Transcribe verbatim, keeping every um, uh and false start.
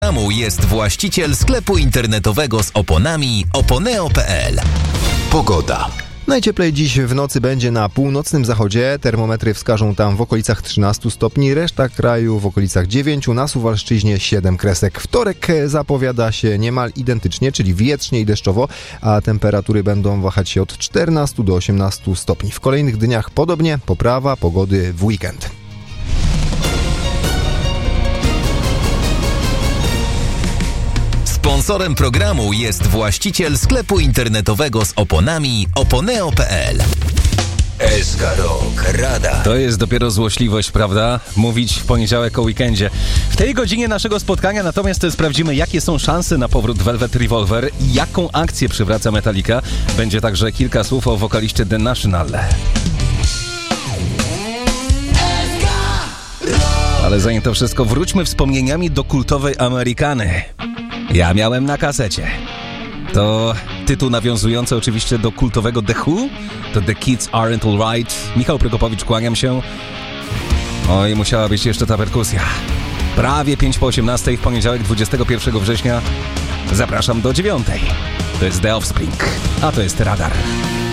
programu jest właściciel sklepu internetowego z oponami oponeo kropka pe el. Pogoda. Najcieplej dziś w nocy będzie na północnym zachodzie. Termometry wskażą tam w okolicach trzynastu stopni, reszta kraju w okolicach dziewięciu, na Suwalszczyźnie siedem kresek. Wtorek zapowiada się niemal identycznie, czyli wietrznie i deszczowo, a temperatury będą wahać się od czternastu do osiemnastu stopni. W kolejnych dniach podobnie, poprawa pogody w weekend. Sponsorem programu jest właściciel sklepu internetowego z oponami oponeo kropka pe el. S K Rock Radar. To jest dopiero złośliwość, prawda? Mówić w poniedziałek o weekendzie. W tej godzinie naszego spotkania natomiast sprawdzimy, jakie są szanse na powrót Velvet Revolver i jaką akcję przywraca Metallica. Będzie także kilka słów o wokaliście The National. Ale zanim to wszystko, wróćmy wspomnieniami do kultowej Amerykany. Ja miałem na kasecie. To tytuł nawiązujący oczywiście do kultowego The Who, to The Kids Aren't Alright. Michał Prokopowicz, kłaniam się. Oj, musiała być jeszcze ta perkusja. Prawie pięć po osiemnastej w poniedziałek dwudziestego pierwszego września. Zapraszam do dziewiątej. To jest The Offspring, a to jest Radar.